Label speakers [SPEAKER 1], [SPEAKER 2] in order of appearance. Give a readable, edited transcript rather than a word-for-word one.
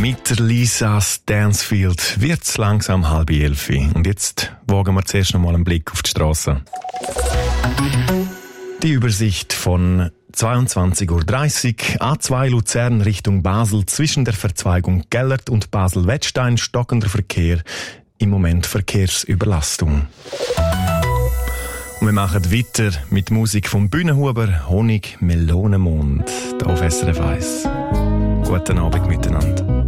[SPEAKER 1] Mit der Lisa Stansfield wird es langsam 10:30. Und jetzt wagen wir zuerst noch mal einen Blick auf die Straße. Die Übersicht von 22:30 Uhr, A2 Luzern Richtung Basel, zwischen der Verzweigung Gellert und Basel-Wettstein stockender Verkehr, im Moment Verkehrsüberlastung. Und wir machen weiter mit Musik vom Bühnenhuber, Honig, Melonenmond, hier auf SRF 1. Guten Abend miteinander.